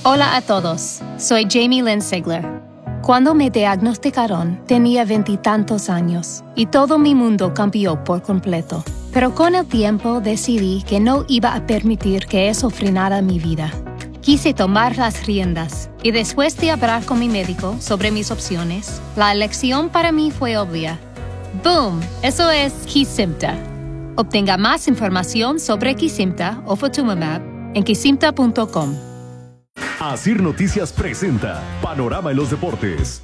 Hola a todos, soy Jamie Lynn Sigler. Cuando me diagnosticaron, tenía 20 y tantos años y todo mi mundo cambió por completo. Pero con el tiempo decidí que no iba a permitir que eso frenara mi vida. Quise tomar las riendas y después de hablar con mi médico sobre mis opciones, la elección para mí fue obvia. ¡Boom! Eso es Kesimpta. Obtenga más información sobre Kesimpta o Ofatumumab en kesimpta.com. Asir Noticias presenta Panorama en los Deportes.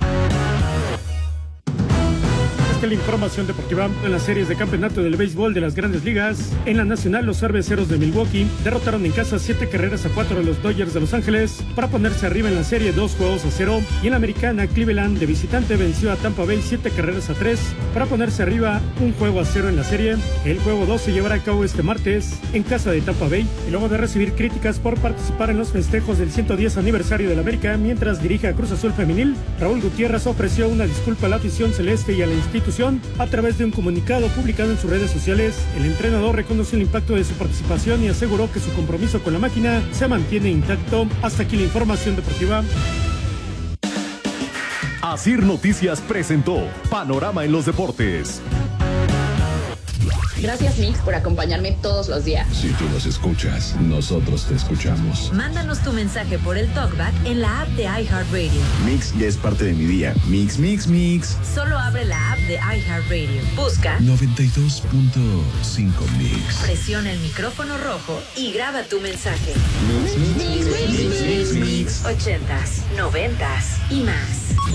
La información deportiva en las series de campeonato del béisbol de las Grandes Ligas. En la Nacional, los Cerveceros de Milwaukee derrotaron en casa 7-4 a los Dodgers de Los Ángeles para ponerse arriba en la serie 2-0. Y en la Americana, Cleveland de visitante venció a Tampa Bay 7-3 para ponerse arriba 1-0 en la serie. El juego 2 se llevará a cabo este martes en casa de Tampa Bay. Y luego de recibir críticas por participar en los festejos del 110 aniversario de la América mientras dirige a Cruz Azul Femenil, Raúl Gutiérrez ofreció una disculpa a la afición celeste y a la institución. A través de un comunicado publicado en sus redes sociales, el entrenador reconoció el impacto de su participación y aseguró que su compromiso con la máquina se mantiene intacto. Hasta aquí la información deportiva. Asir Noticias presentó Panorama en los Deportes. Gracias, Mix, por acompañarme todos los días. Si tú nos escuchas, nosotros te escuchamos. Mándanos tu mensaje por el TalkBack en la app de iHeartRadio. Mix ya es parte de mi día. Mix. Solo abre la app de iHeartRadio. Busca 92.5 Mix. Presiona el micrófono rojo y graba tu mensaje. Mix. 80s, 90s y más.